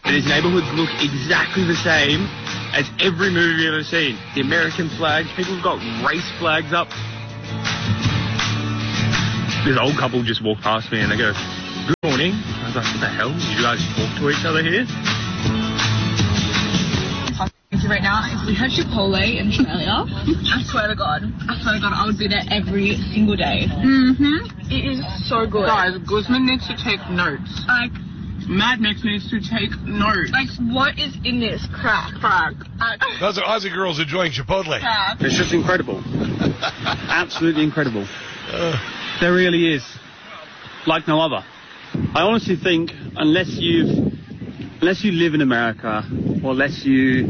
And his neighbourhoods look exactly the same as every movie you've ever seen. The American flags, people have got race flags up. This old couple just walked past me and they go, "Good morning." I was like, "What the hell? Did you guys talk to each other here?" Right now, if we had Chipotle in Australia, I swear to God, I would be there every single day. Mm-hmm. It is so good. Guys, Guzman needs to take notes. Like, Mad Max needs to take notes. Like, what is in this? Crack. Those are Aussie girls enjoying Chipotle. Crack. It's just incredible. Absolutely incredible. There really is. Like no other. I honestly think unless you live in America, or unless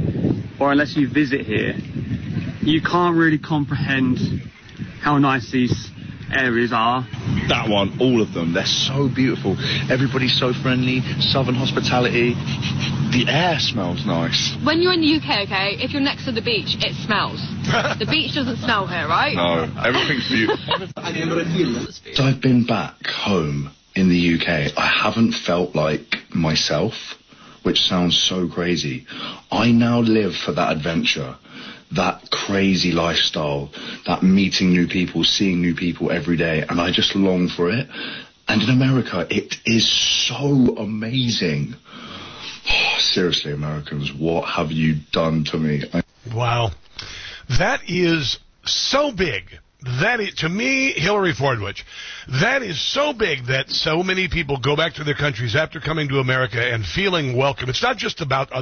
you visit here, you can't really comprehend how nice these areas are. That one, all of them, they're so beautiful. Everybody's so friendly, southern hospitality. The air smells nice. When you're in the UK, okay, if you're next to the beach, it smells. The beach doesn't smell here, right? No, everything's beautiful. So I've been back home in the UK. I haven't felt like myself, which sounds so crazy. I now live for that adventure, that crazy lifestyle, that meeting new people, seeing new people every day, and I just long for it. And in America, it is so amazing. Oh, seriously, Americans, what have you done to me? Wow. That is so big. That is, to me, Hillary Fordwich, that is so big that so many people go back to their countries after coming to America and feeling welcome. It's not just about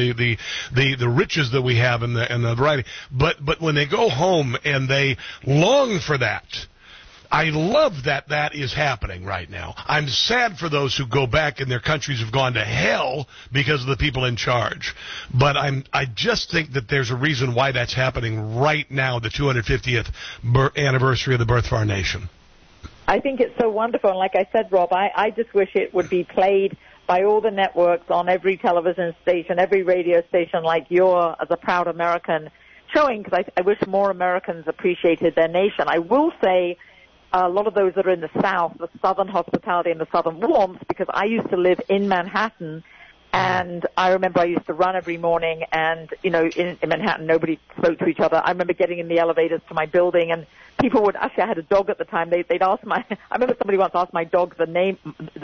the riches that we have and the variety, but when they go home and they long for that. I love that is happening right now. I'm sad for those who go back and their countries have gone to hell because of the people in charge. But I just think that there's a reason why that's happening right now, the 250th anniversary of the birth of our nation. I think it's so wonderful. And like I said, Rob, I just wish it would be played by all the networks on every television station, every radio station, like you're, as a proud American, showing, because I wish more Americans appreciated their nation. I will say, a lot of those that are in the South, the Southern hospitality and the Southern warmth, because I used to live in Manhattan, and I remember I used to run every morning, and, you know, in Manhattan, nobody spoke to each other. I remember getting in the elevators to my building, and people would, actually, I had a dog at the time, they'd ask I remember somebody once asked my dog its name.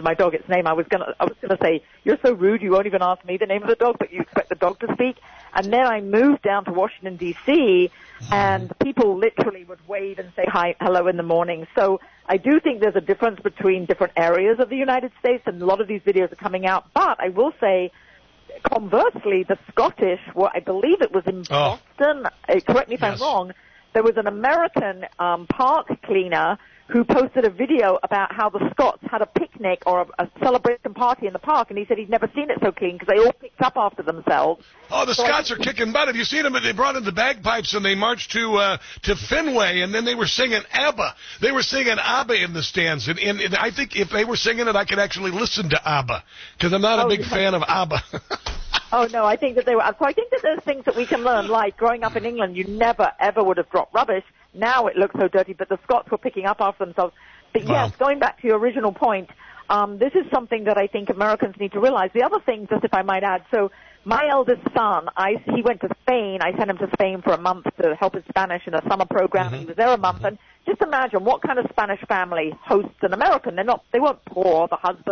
I was gonna say, "You're so rude, you won't even ask me the name of the dog, but you expect the dog to speak." And then I moved down to Washington, D.C., and people literally would wave and say hi, hello in the morning. So I do think there's a difference between different areas of the United States, and a lot of these videos are coming out. But I will say, conversely, the Scottish, well, I believe it was in Boston, correct me if I'm wrong, there was an American park cleaner who posted a video about how the Scots had a picnic or a celebration party in the park, and he said he'd never seen it so clean because they all picked up after themselves. Oh, the Scots are kicking butt. Have you seen them? They brought in the bagpipes and they marched to Fenway, and then they were singing ABBA. They were singing ABBA in the stands, and I think if they were singing it, I could actually listen to ABBA, because I'm not a big fan of ABBA. Oh, no, I think that they were. So I think that there's things that we can learn, like growing up in England, you never, ever would have dropped rubbish. Now it looks so dirty, but the Scots were picking up after themselves. But yes, going back to your original point, this is something that I think Americans need to realize. The other thing, just if I might add, so my eldest son, he went to Spain. I sent him to Spain for a month to help his Spanish in a summer program. He was there a month, and just imagine what kind of Spanish family hosts an American. They weren't poor.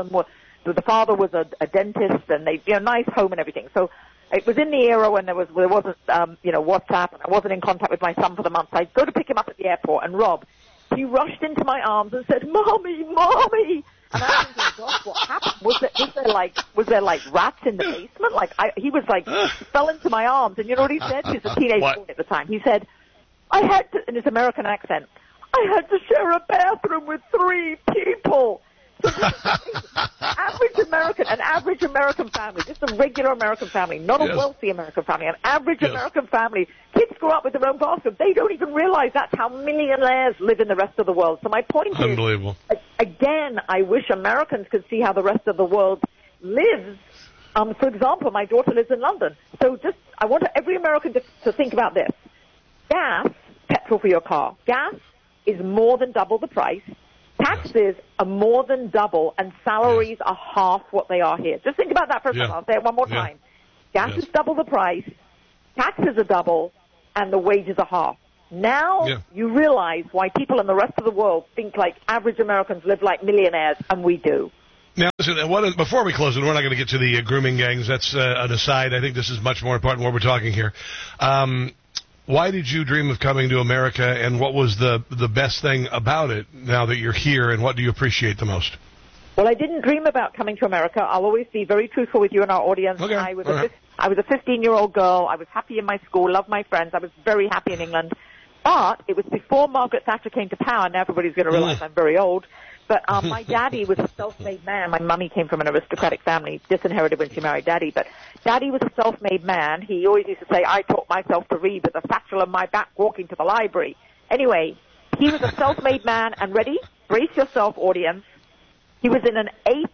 The father was a dentist, and nice home and everything. So it was in the era when there wasn't WhatsApp, and I wasn't in contact with my son for the month. So I'd go to pick him up at the airport, and Rob, he rushed into my arms and said, "Mommy, Mommy!" And I was thinking, "Gosh, what happened? Was there like rats in the basement?" He fell into my arms, and you know what he said? He was a teenage boy at the time. He said, "I had to," in his American accent, "I had to share a bathroom with 3 people." So an average American family, just a regular American family, not a wealthy American family, an average American family, kids grow up with their own bathroom. They don't even realize that's how millionaires live in the rest of the world. So my point is, again, I wish Americans could see how the rest of the world lives. For example, my daughter lives in London. So I want every American to think about this. Gas, petrol for your car, gas is more than double the price. Taxes are more than double, and salaries are half what they are here. Just think about that for a second. I'll say it one more time. Gas is double the price, taxes are double, and the wages are half. Now you realize why people in the rest of the world think like average Americans live like millionaires, and we do. Now, listen, before we close, and we're not going to get to the grooming gangs. That's an aside. I think this is much more important what we're talking here. Why did you dream of coming to America, and what was the best thing about it now that you're here, and what do you appreciate the most? Well, I didn't dream about coming to America. I'll always be very truthful with you and our audience. Okay. I was a 15-year-old girl. I was happy in my school, loved my friends. I was very happy in England. But it was before Margaret Thatcher came to power. Now everybody's going to realize I'm very old. But my daddy was a self-made man. My mummy came from an aristocratic family, disinherited when she married Daddy. But Daddy was a self-made man. He always used to say, I taught myself to read with a satchel on my back walking to the library. Anyway, he was a self-made man. And ready? Brace yourself, audience. He was in an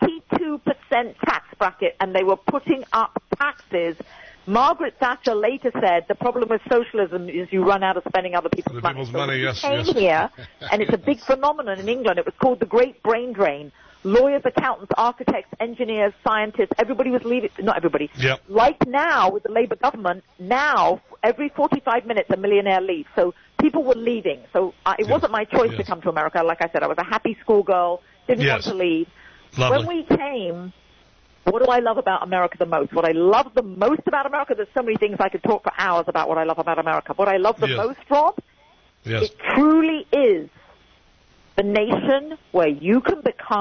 82% tax bracket, and they were putting up taxes. Margaret Thatcher later said the problem with socialism is you run out of spending other people's money. He came here, and it's a big phenomenon in England. It was called the Great Brain Drain. Lawyers, accountants, architects, engineers, scientists, everybody was leaving. Not everybody. Yep. Like now with the Labour government, now every 45 minutes a millionaire leaves. So people were leaving. So it wasn't my choice to come to America. Like I said, I was a happy schoolgirl, didn't want to leave. Lovely. When we came, what do I love about America the most? What I love the most about America, there's so many things I could talk for hours about what I love about America. What I love the most, Rob, it truly is the nation where you can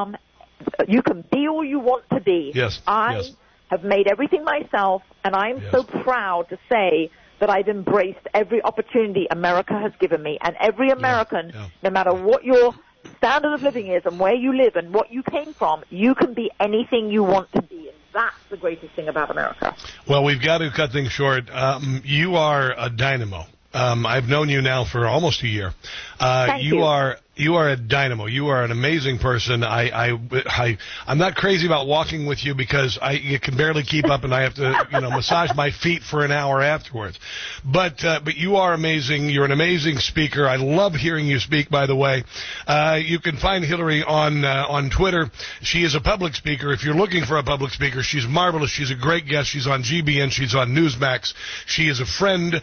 be all you want to be. I have made everything myself, and I'm so proud to say that I've embraced every opportunity America has given me. And every American, no matter what your standard of living is and where you live and what you came from, you can be anything you want to be. And that's the greatest thing about America. Well, we've got to cut things short. You are a dynamo. I've known you now for almost a year. Thank you. You are a dynamo. You are an amazing person. I'm not crazy about walking with you because you can barely keep up, and I have to massage my feet for an hour afterwards. But you are amazing. You're an amazing speaker. I love hearing you speak. By the way, you can find Hillary on Twitter. She is a public speaker. If you're looking for a public speaker, she's marvelous. She's a great guest. She's on GBN. She's on Newsmax. She is a friend.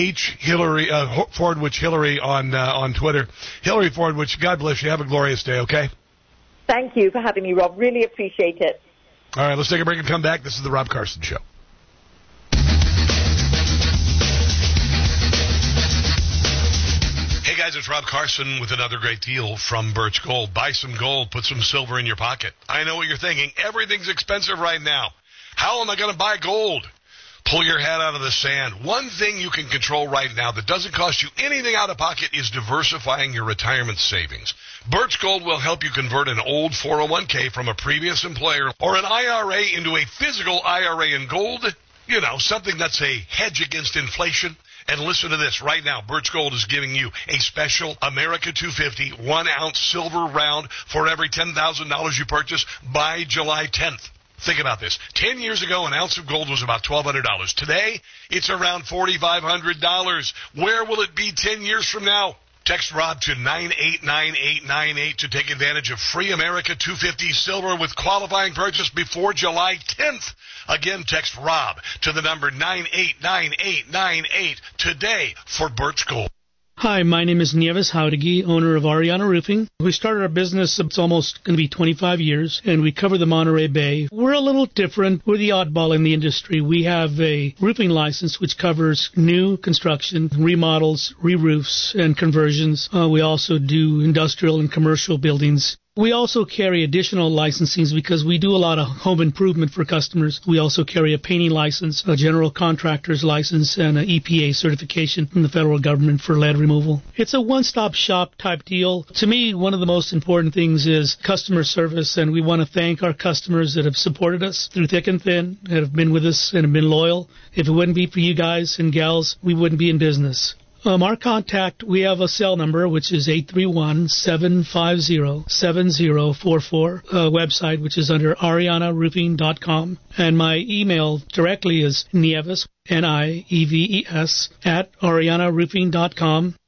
Fordwich Hillary on Twitter. Hillary Fordwich. God bless you. Have a glorious day, okay? Thank you for having me, Rob. Really appreciate it. All right, let's take a break and come back. This is the Rob Carson Show. Hey, guys, it's Rob Carson with another great deal from Birch Gold. Buy some gold. Put some silver in your pocket. I know what you're thinking. Everything's expensive right now. How am I going to buy gold? Pull your head out of the sand. One thing you can control right now that doesn't cost you anything out of pocket is diversifying your retirement savings. Birch Gold will help you convert an old 401k from a previous employer or an IRA into a physical IRA in gold. Something that's a hedge against inflation. And listen to this. Right now, Birch Gold is giving you a special America 250 1-ounce silver round for every $10,000 you purchase by July 10th. Think about this. 10 years ago, an ounce of gold was about $1,200. Today, it's around $4,500. Where will it be 10 years from now? Text Rob to 989898 to take advantage of free America 250 silver with qualifying purchase before July 10th. Again, text Rob to the number 989898 today for Birch Gold. Hi, my name is Nieves Jauregui, owner of Ariana Roofing. We started our business, it's almost going to be 25 years, and we cover the Monterey Bay. We're a little different. We're the oddball in the industry. We have a roofing license which covers new construction, remodels, re-roofs, and conversions. We also do industrial and commercial buildings. We also carry additional licensings because we do a lot of home improvement for customers. We also carry a painting license, a general contractor's license, and an EPA certification from the federal government for lead removal. It's a one-stop shop type deal. To me, one of the most important things is customer service, and we want to thank our customers that have supported us through thick and thin, that have been with us and have been loyal. If it wouldn't be for you guys and gals, we wouldn't be in business. Our contact, we have a cell number, which is 831-750-7044, website, which is under arianaroofing.com. And my email directly is Nieves, Nieves, @arianaroofing.com.